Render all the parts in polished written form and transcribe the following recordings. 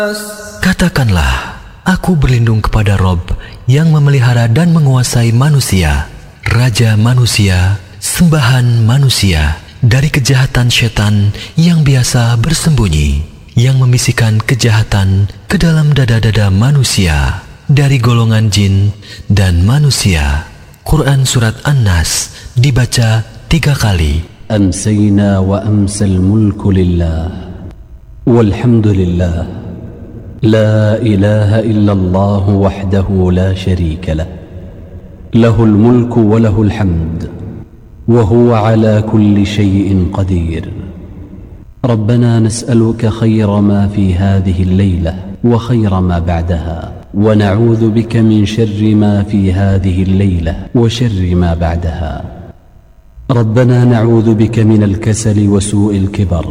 Katakanlah, aku berlindung kepada Rob yang memelihara dan menguasai manusia, Raja manusia, sembahan manusia, dari kejahatan setan yang biasa bersembunyi, yang membisikkan kejahatan ke dalam dada-dada manusia, dari golongan jin dan manusia. Quran Surat An-Nas dibaca 3 kali. Amsayna wa amsal mulku lillah, walhamdulillah, la ilaha illallah wahdahu la sharika lah, lahul mulku wa lahul hamd, wa huwa ala kulli shay'in qadir. ربنا نسألك خير ما في هذه الليلة وخير ما بعدها ونعوذ بك من شر ما في هذه الليلة وشر ما بعدها ربنا نعوذ بك من الكسل وسوء الكبر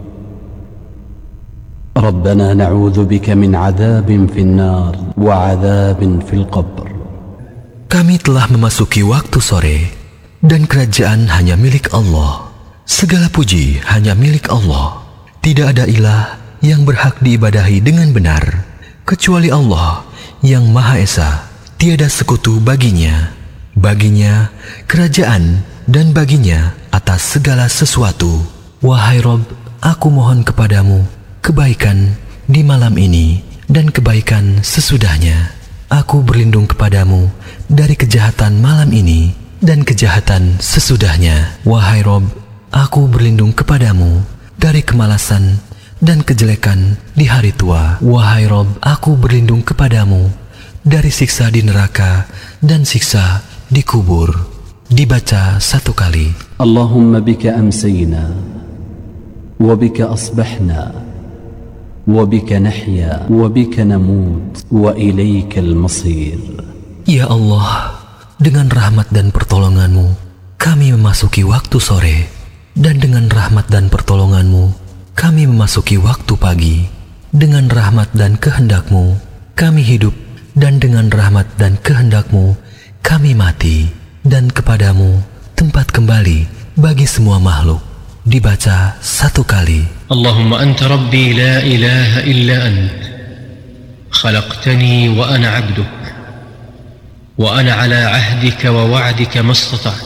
ربنا نعوذ بك من عذاب في النار وعذاب في القبر. Kami telah memasuki waktu sore dan kerajaan hanya milik Allah. Segala puji hanya milik Allah. Tidak ada ilah yang berhak diibadahi dengan benar kecuali Allah yang Maha Esa. Tiada sekutu baginya. Baginya kerajaan dan baginya atas segala sesuatu. Wahai Rob, aku mohon kepadamu kebaikan di malam ini dan kebaikan sesudahnya. Aku berlindung kepadamu dari kejahatan malam ini dan kejahatan sesudahnya. Wahai Rob, aku berlindung kepadamu dari kemalasan dan kejelekan di hari tua. Wahai Rob, aku berlindung kepadamu dari siksa di neraka dan siksa di kubur. Dibaca 1 kali. Allahumma bika amsayna wa bika asbahna wa bika nahya wa bika namut wa ilaikal masir. Ya Allah, dengan rahmat dan pertolonganmu kami memasuki waktu sore, dan dengan rahmat dan pertolonganmu kami memasuki waktu pagi. Dengan rahmat dan kehendakmu kami hidup, dan dengan rahmat dan kehendakmu kami mati, dan kepadamu tempat kembali bagi semua makhluk. Dibaca 1 kali. Allahumma anta rabbi la ilaha illa ant, khalaqtani wa ana abduk, wa ana ala ahdika wa wa'dika mastata'at.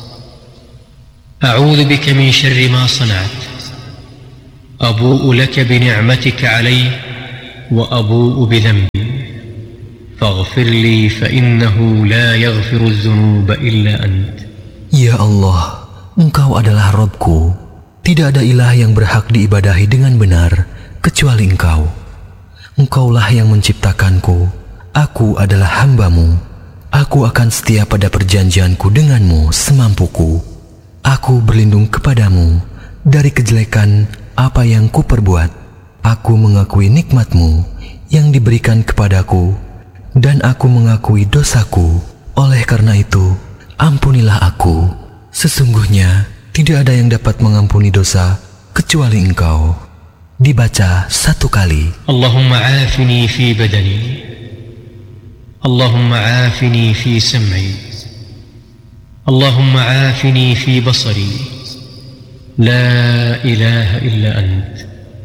أعوذ بك من شر ما صنعت، أبوء لك بنعمتك علي وأبوء بذنبي فاغفر لي فإنه لا يغفر الذنوب إلا أنت. Ya Allah, Engkau adalah Rabbku. Tidak ada ilah yang berhak diibadahi dengan benar kecuali Engkau. Engkaulah yang menciptakanku. Aku adalah hamba-Mu. Aku akan setia pada perjanjianku denganmu semampuku. Aku berlindung kepadamu dari kejelekan apa yang kuperbuat. Aku mengakui nikmat-Mu yang diberikan kepadaku, dan aku mengakui dosaku. Oleh karena itu, ampunilah aku. Sesungguhnya tidak ada yang dapat mengampuni dosa kecuali Engkau. Dibaca 1 kali. Allahumma afini fi badani, Allahumma afini fi sam'i, اللهم عافني في بصري، لا إله إلا أنت.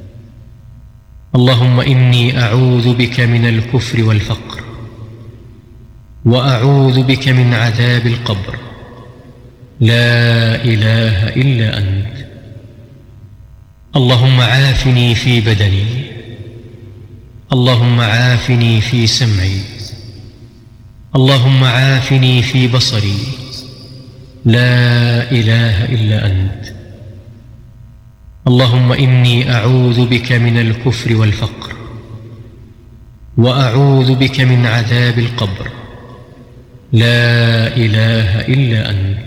اللهم إني أعوذ بك من الكفر والفقر، وأعوذ بك من عذاب القبر، لا إله إلا أنت. اللهم عافني في بدني، اللهم عافني في سمعي، اللهم عافني في بصري، لا إله إلا أنت. اللهم إني أعوذ بك من الكفر والفقر، وأعوذ بك من عذاب القبر، لا إله إلا أنت.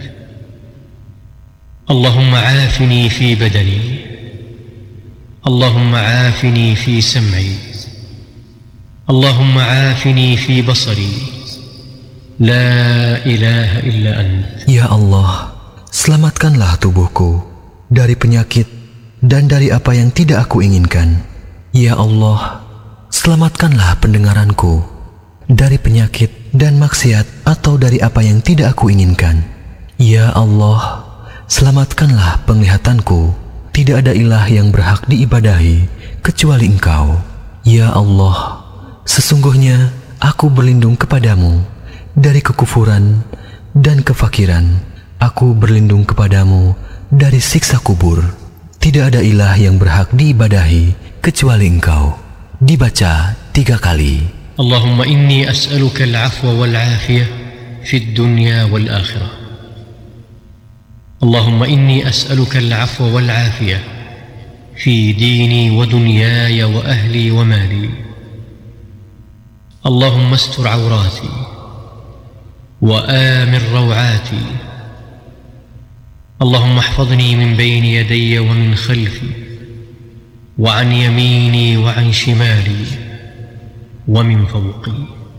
اللهم عافني في بدني، اللهم عافني في سمعي، اللهم عافني في بصري، La ilaha illa ant. Ya Allah, selamatkanlah tubuhku dari penyakit dan dari apa yang tidak aku inginkan. Ya Allah, selamatkanlah pendengaranku dari penyakit dan maksiat atau dari apa yang tidak aku inginkan. Ya Allah, selamatkanlah penglihatanku. Tidak ada ilah yang berhak diibadahi kecuali Engkau. Ya Allah, sesungguhnya aku berlindung kepadamu dari kekufuran dan kefakiran. Aku berlindung kepadamu dari siksa kubur. Tidak ada ilah yang berhak diibadahi kecuali Engkau. Dibaca 3 kali. Allahumma inni as'aluka al-'afwa wal-'afiyah fi ad-dunya wal-akhirah. Allahumma inni as'aluka al-'afwa wal-'afiyah fi dini wa dunyaya wa ahli wa mali. Allahumma astur 'awrati wa amir raw'ati. اللهم احفظني من بين يدي ومن خلفي وعن يميني وعن شمالي ومن فوقي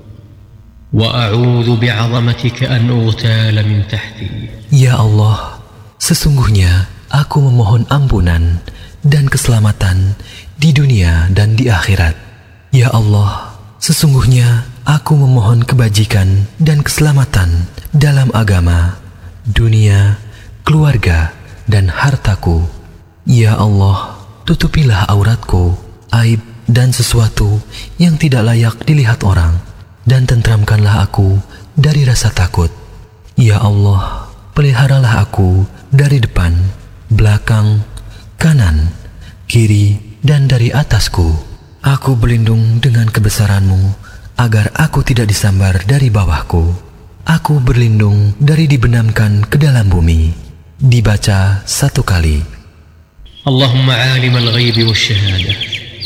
وأعوذ بعظمتك أن أغتال من تحتي. Ya Allah, sesungguhnya aku memohon ampunan dan keselamatan di dunia dan di akhirat. Ya Allah, sesungguhnya aku memohon kebajikan dan keselamatan dalam agama, dunia, keluarga, dan hartaku. Ya Allah, tutupilah auratku, aib dan sesuatu yang tidak layak dilihat orang, dan tentramkanlah aku dari rasa takut. Ya Allah, peliharalah aku dari depan, belakang, kanan, kiri, dan dari atasku. Aku berlindung dengan kebesaran-Mu agar aku tidak disambar dari bawahku. Aku berlindung dari dibenamkan ke dalam bumi. Dibaca 1 kali. Allahumma 'alim al-ghaybi wash-shahada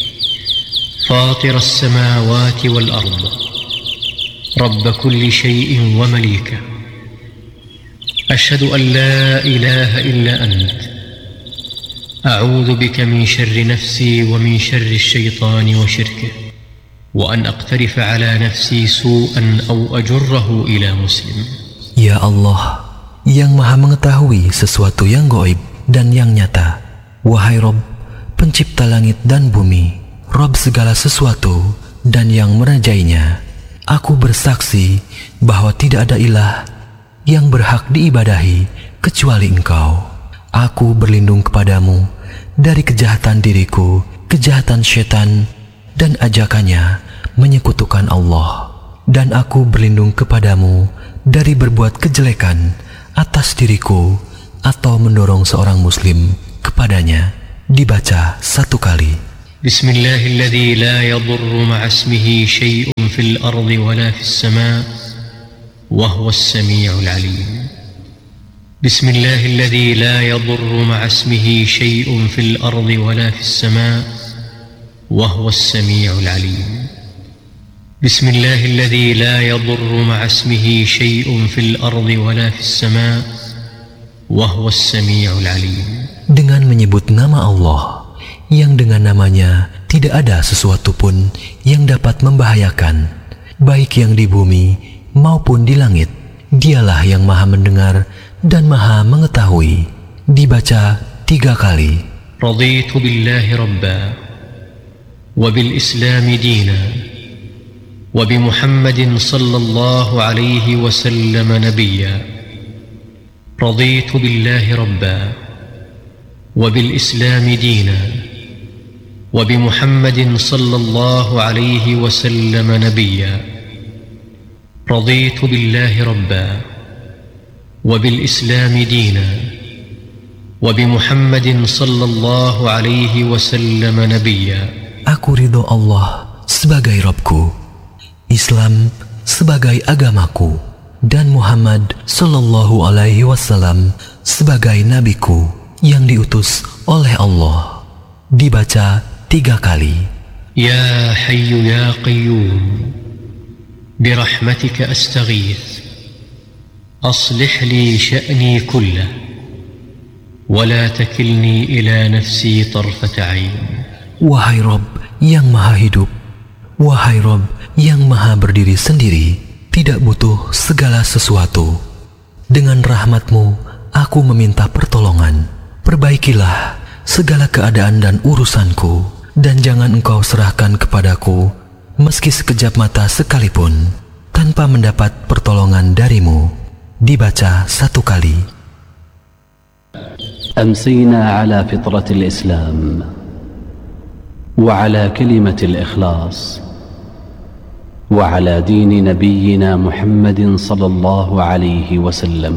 fatir as-samawati wal-ard rabb kulli shay'in wa malika ashhadu an la ilaha illa ant a'udzu bika min sharri nafsi wa min sharri asy-syaitani wa syirkihi wa an aqtarifa 'ala nafsi su'an aw ajurrahu ila muslim. Ya Allah, yang maha mengetahui sesuatu yang gaib dan yang nyata. Wahai Rob, pencipta langit dan bumi, Rob segala sesuatu dan yang merajainya, aku bersaksi bahwa tidak ada ilah yang berhak diibadahi kecuali Engkau. Aku berlindung kepadamu dari kejahatan diriku, kejahatan syaitan, dan ajakannya menyekutukan Allah. Dan aku berlindung kepadamu dari berbuat kejelekan atas diriku atau mendorong seorang muslim kepadanya. Dibaca 1 kali. Bismillahilladzi la yadurru ma'a ismihi syai'un fil ardi wala fis sama' wa huwas sami'ul 'alim. Bismillahilladzi la yadurru ma'a ismihi syai'un fil ardi wala fis sama' wa huwas sami'ul 'alim. Bismillahilladzi la yadurru ma'a ismihi syai'un fil ardi wala fis sama' wa huwas sami'ul 'alim. Dengan menyebut nama Allah, yang dengan namanya tidak ada sesuatu pun yang dapat membahayakan, baik yang di bumi maupun di langit. Dialah yang maha mendengar dan maha mengetahui. Dibaca 3 kali. Raditu billahi rabba wa bil islami dina وبمحمد صلى الله عليه وسلم نبيا رضيت بالله ربا وبالإسلام دينا وبمحمد صلى الله عليه وسلم نبيا رضيت بالله ربا وبالإسلام دينا وبمحمد صلى الله عليه وسلم نبيا. Aku ridho Allah sebagai Rabbku, Islam sebagai agamaku, dan Muhammad sallallahu alaihi wasallam sebagai nabiku yang diutus oleh Allah. Dibaca 3 kali. Ya Hayyu ya Qayyum birahmatika astaghith aslih li sya'ni kullah wa la takilni ila nafsi tarfata 'ain. Wahai Rabb yang maha hidup, wahai Rabb yang maha berdiri sendiri, tidak butuh segala sesuatu. Dengan rahmat-Mu, aku meminta pertolongan. Perbaikilah segala keadaan dan urusanku, dan jangan Engkau serahkan kepadaku, meski sekejap mata sekalipun, tanpa mendapat pertolongan dari-Mu. Dibaca 1 kali. أمسينا على فطرة الإسلام وعلى كلمة الإخلاص وعلى دين نبينا محمد صلى الله عليه وسلم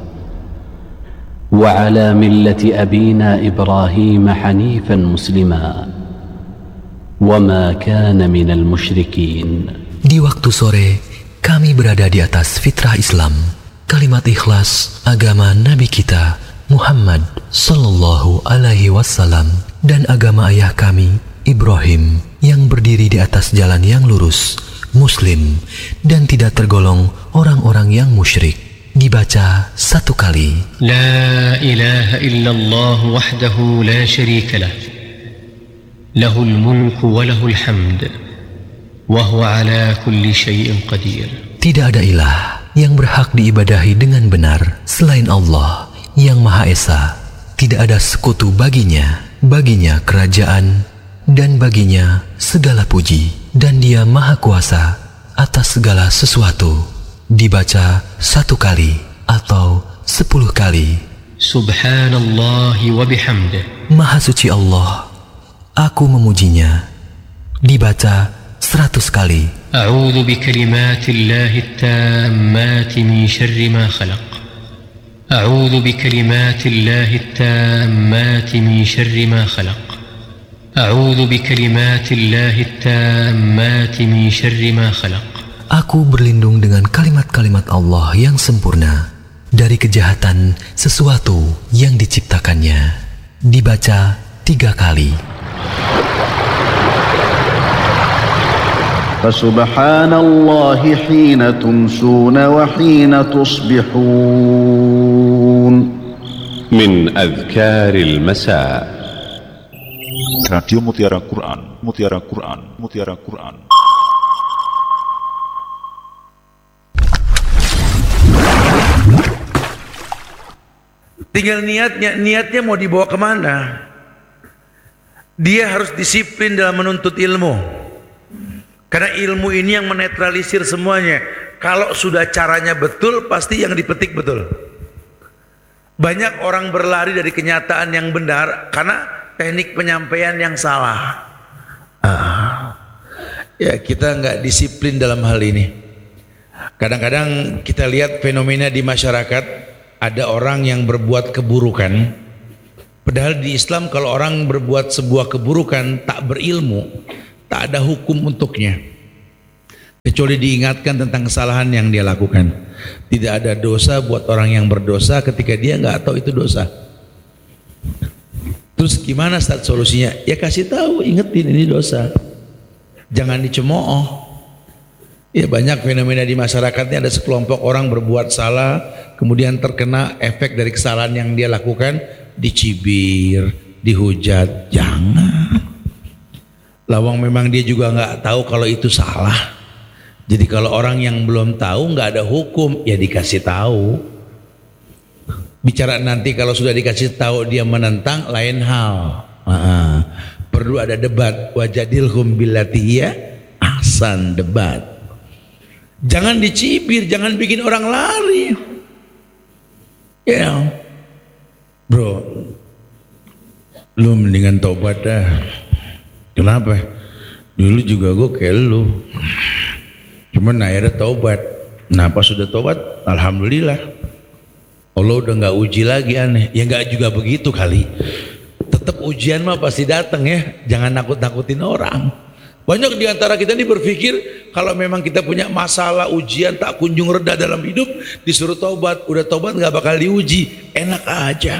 وعلى ملة أبينا إبراهيم حنيفا مسلما وما كان من المشركين. Di waktu sore, kami berada di atas fitrah Islam, kalimat ikhlas agama Nabi kita Muhammad sallallahu alaihi wasallam dan agama ayah kami Ibrahim yang berdiri di atas jalan yang lurus, Muslim dan tidak tergolong orang-orang yang musyrik. Dibaca satu kali. La ilaha illallah wahdahu la syarika lah. Lahul mulku wa lahul hamd. Wa huwa ala kulli syai'in qadir. Tidak ada ilah yang berhak diibadahi dengan benar selain Allah yang Maha Esa. Tidak ada sekutu baginya. Baginya kerajaan dan baginya segala puji, dan Dia Maha Kuasa atas segala sesuatu. Dibaca satu kali atau 10 kali. Subhanallah wa bihamdih. Maha suci Allah, aku memujinya. Dibaca 100 kali. A'udzu bikalimatillahi tammati min syarri ma khalaq. A'udzu bikalimatillahi tammati min syarri ma khalaq. A'udzu bikalimatillahi tammati min syarri ma khalaq. Aku berlindung dengan kalimat-kalimat Allah yang sempurna dari kejahatan sesuatu yang diciptakannya. Dibaca 3 kali. Fasubhanallahi hina tumsuna wa hina tusbihun. Min adhkaril masa. Radio Mutiara Quran, Mutiara Quran, Mutiara Quran. Tinggal niatnya mau dibawa kemana. Dia harus disiplin dalam menuntut ilmu, karena ilmu ini yang menetralisir semuanya. Kalau sudah caranya betul, pasti yang dipetik betul. Banyak orang berlari dari kenyataan yang benar karena teknik penyampaian yang salah. Ya, kita nggak disiplin dalam hal ini. Kadang-kadang kita lihat fenomena di masyarakat, ada orang yang berbuat keburukan, padahal di Islam kalau orang berbuat sebuah keburukan tak berilmu, tak ada hukum untuknya, kecuali diingatkan tentang kesalahan yang dia lakukan. Tidak ada dosa buat orang yang berdosa ketika dia nggak tahu itu dosa. Terus gimana Ustaz solusinya? Ya kasih tahu, ingetin ini dosa, jangan dicemooh. Ya, banyak fenomena di masyarakatnya, ada sekelompok orang berbuat salah, kemudian terkena efek dari kesalahan yang dia lakukan, dicibir, dihujat. Jangan. Lawang memang dia juga nggak tahu kalau itu salah. Jadi kalau orang yang belum tahu nggak ada hukum, ya dikasih tahu. Bicara nanti kalau sudah dikasih tahu dia menentang, lain hal. Perlu ada debat. Wajadilhum billati hiya ahsan, debat. Jangan dicibir, jangan bikin orang lari. Ya, bro, lu mendingan tobat dah. Kenapa? Dulu juga gue kayak lu, cuman akhirnya tobat. Nah pas sudah tobat, alhamdulillah, Allah udah nggak uji lagi aneh. Ya nggak juga begitu kali. Tetap ujian mah pasti datang ya. Jangan nakut-nakutin orang. Banyak di antara kita ini berpikir kalau memang kita punya masalah, ujian tak kunjung reda dalam hidup, disuruh tobat, udah tobat nggak bakal diuji, enak aja.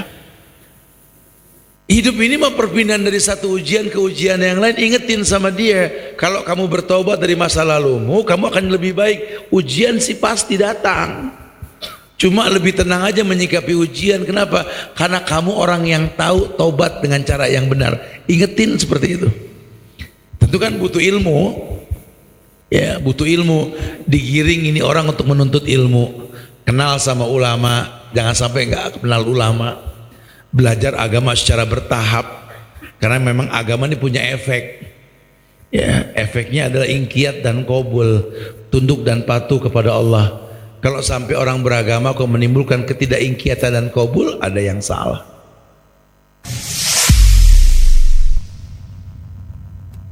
Hidup ini mah perpindahan dari satu ujian ke ujian yang lain. Ingetin sama dia, kalau kamu bertobat dari masa lalumu, kamu akan lebih baik. Ujian sih pasti datang, cuma lebih tenang aja menyikapi ujian. Kenapa? Karena kamu orang yang tahu tobat dengan cara yang benar. Ingetin seperti itu. Tentu kan butuh ilmu, ya butuh ilmu. Digiring ini orang untuk menuntut ilmu, kenal sama ulama, jangan sampai nggak kenal ulama. Belajar agama secara bertahap, karena memang agama ini punya efek. Ya, efeknya adalah ingkiyat dan qabul, tunduk dan patuh kepada Allah. Kalau sampai orang beragama kok menimbulkan ketidakingkiyatan dan qabul, ada yang salah.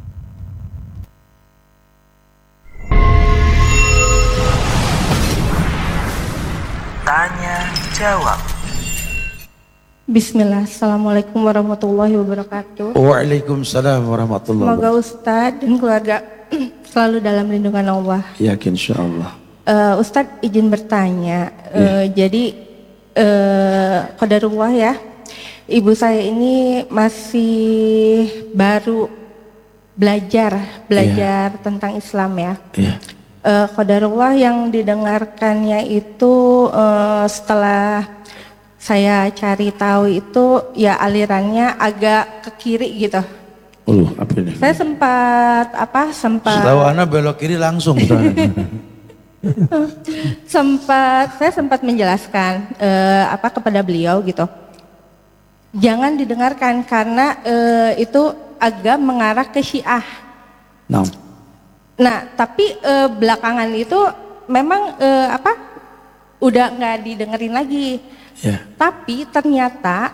jawab. Bismillah, Assalamualaikum warahmatullahi wabarakatuh. Waalaikumsalam warahmatullahi Semoga wabarakatuh. Ustadz dan keluarga selalu dalam lindungan Allah. Yakin insyaallah. Ustadz izin bertanya, jadi qadarullah ya, ibu saya ini masih baru belajar tentang Islam ya. Qadarullah yang didengarkannya itu setelah saya cari tahu itu ya alirannya agak ke kiri gitu. Apa ini? Saya sempat Setahu Ana belok kiri langsung. saya sempat menjelaskan kepada beliau gitu. Jangan didengarkan karena itu agak mengarah ke Syiah. Nah, tapi belakangan itu memang udah nggak didengerin lagi. Tapi ternyata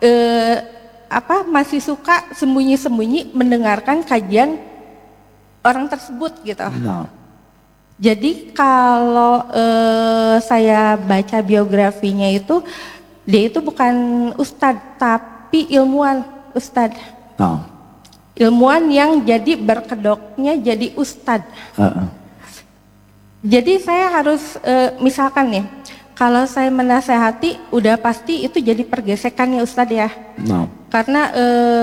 masih suka sembunyi-sembunyi mendengarkan kajian orang tersebut gitu. Jadi kalau saya baca biografinya itu, dia itu bukan ustadz tapi ilmuwan, ustadz. Ilmuwan yang jadi berkedoknya jadi ustadz. Jadi saya harus misalkan nih, kalau saya menasehati udah pasti itu jadi pergesekan ya Ustadz ya. Karena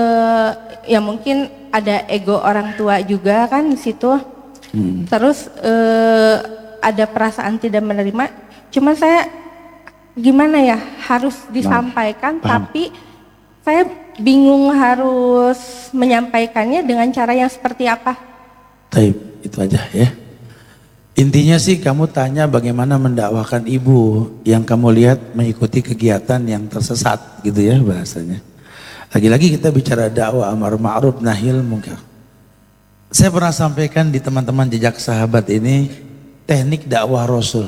ya mungkin ada ego orang tua juga kan di situ. Terus ada perasaan tidak menerima. Cuma saya gimana ya, harus disampaikan tapi saya bingung harus menyampaikannya dengan cara yang seperti apa. Itu aja ya. Intinya sih kamu tanya bagaimana mendakwahkan ibu yang kamu lihat mengikuti kegiatan yang tersesat gitu ya bahasanya. Lagi-lagi kita bicara dakwah amar ma'ruf nahil munkar. Saya pernah sampaikan di teman-teman jejak sahabat ini teknik dakwah Rasul.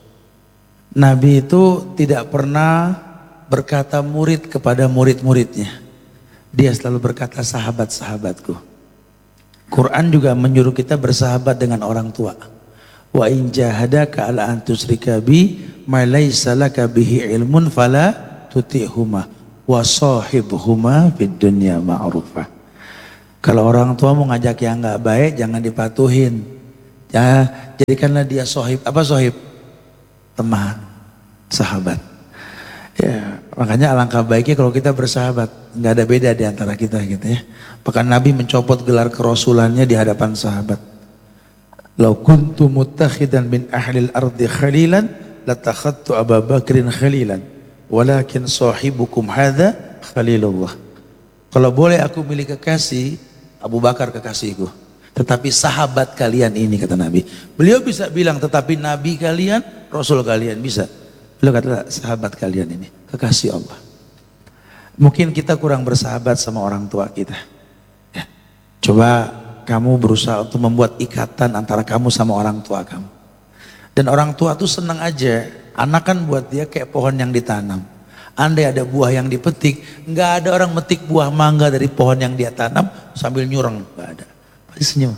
Nabi itu tidak pernah berkata murid kepada murid-muridnya. Dia selalu berkata sahabat-sahabatku. Quran juga menyuruh kita bersahabat dengan orang tua. Wa in jahadaka ala an tusyrika bi ma laysa laka bihi ilmun fala tuti'huma wa shahibhuma fid dunya ma'rufah. Kalau orang tua mau ngajak yang enggak baik jangan dipatuhin. Ya, jadikanlah dia shahib. Apa shahib? Teman, sahabat. Ya, makanya alangkah baiknya kalau kita bersahabat, enggak ada beda di antara kita gitu ya. Bahkan Nabi mencopot gelar kerasulannya di hadapan sahabat. Lau kuntu muttakhidan min ahlil ardi khalilan latakhadtu Abu Bakrin khalilan walakin sahibukum hadza khalilullah. Kalau boleh aku milih kekasih, Abu Bakar kekasihku. Tetapi sahabat kalian ini kata Nabi. Beliau bisa bilang tetapi Nabi kalian, Rasul kalian bisa. Beliau kata sahabat kalian ini kekasih Allah. Mungkin kita kurang bersahabat sama orang tua kita. Ya. Coba kamu berusaha untuk membuat ikatan antara kamu sama orang tua kamu. Dan orang tua tuh senang aja, anak kan buat dia kayak pohon yang ditanam. Andai ada buah yang dipetik, nggak ada orang metik buah mangga dari pohon yang dia tanam sambil nyureng, nggak ada. Pasti senyum.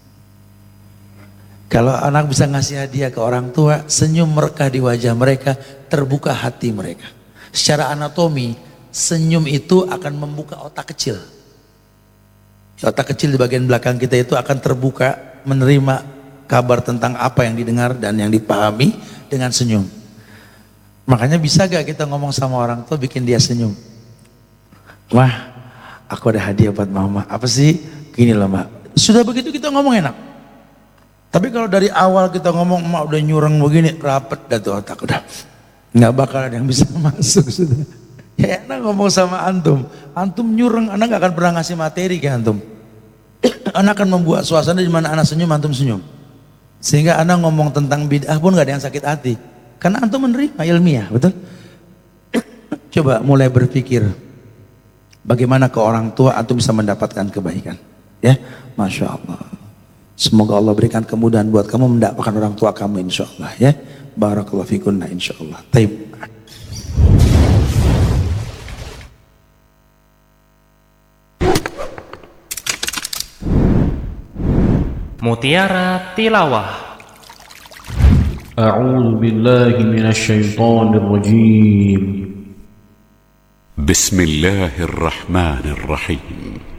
Kalau anak bisa ngasih hadiah ke orang tua, senyum merekah di wajah mereka, terbuka hati mereka. Secara anatomi, senyum itu akan membuka otak kecil. Otak kecil di bagian belakang kita itu akan terbuka menerima kabar tentang apa yang didengar dan yang dipahami dengan senyum. Makanya bisa gak kita ngomong sama orang tua bikin dia senyum? Wah, aku ada hadiah buat mama. Apa sih? Gini loh mak. Sudah begitu kita ngomong enak. Tapi kalau dari awal kita ngomong mak udah nyureng begini, rapet dah tuh otak udah. Nggak bakal ada yang bisa masuk sudah. Ya enak ngomong sama antum. Antum nyureng, anak gak akan pernah ngasih materi ke antum. Anak akan membuat suasana di mana anak senyum, antum senyum. Sehingga anak ngomong tentang bid'ah pun gak ada yang sakit hati. Karena antum menerima ilmiah, betul? Coba mulai berpikir bagaimana ke orang tua antum bisa mendapatkan kebaikan. Ya, Masya Allah. Semoga Allah berikan kemudahan buat kamu mendapatkan orang tua kamu insya Allah ya. Barakallahu fikunna insya Allah. Taib. Mutiara Tilawah. أعوذ بالله من الشيطان الرجيم بسم الله الرحمن الرحيم